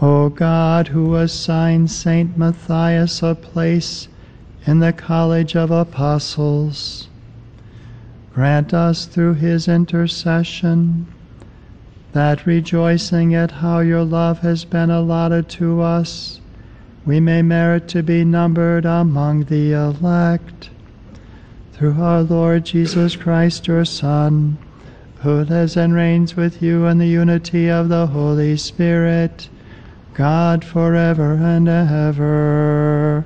O God, who assigned Saint Matthias a place in the college of apostles, grant us through his intercession that, rejoicing at how your love has been allotted to us, we may merit to be numbered among the elect. Through our Lord Jesus Christ, your Son, who lives and reigns with you in the unity of the Holy Spirit, God, forever and ever.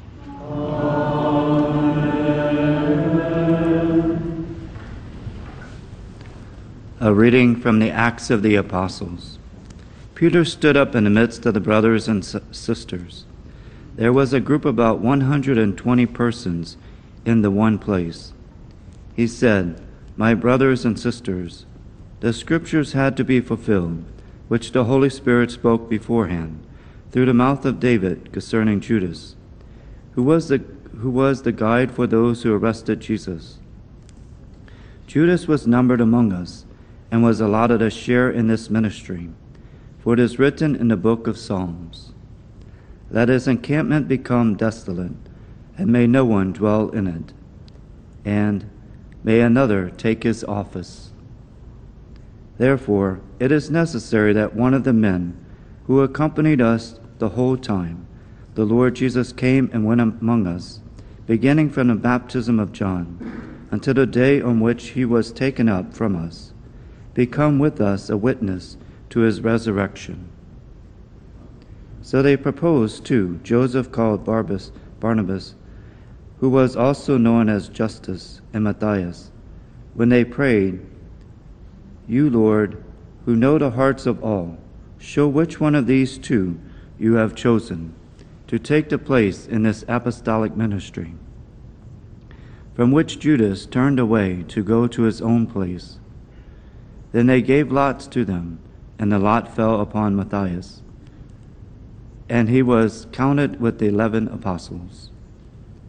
A reading from the Acts of the Apostles. Peter stood up in the midst of the brothers and sisters. There was a group of about 120 persons in the one place. He said, "My brothers and sisters, the scriptures had to be fulfilled, which the Holy Spirit spoke beforehand, through the mouth of David concerning Judas, who was the guide for those who arrested Jesus. Judas was numbered among us, and was allotted a share in this ministry. For it is written in the book of Psalms, 'Let his encampment become desolate, and may no one dwell in it, and may another take his office.' Therefore it is necessary that one of the men who accompanied us the whole time the Lord Jesus came and went among us, beginning from the baptism of John, until the day on which he was taken up from us, become with us a witness to his resurrection." So they proposed too Joseph called Barnabas, who was also known as Justus, and Matthias, when they prayed, "You, Lord, who know the hearts of all, show which one of these two you have chosen to take the place in this apostolic ministry." From which Judas turned away to go to his own place. Then they gave lots to them, and the lot fell upon Matthias, and he was counted with the 11 apostles.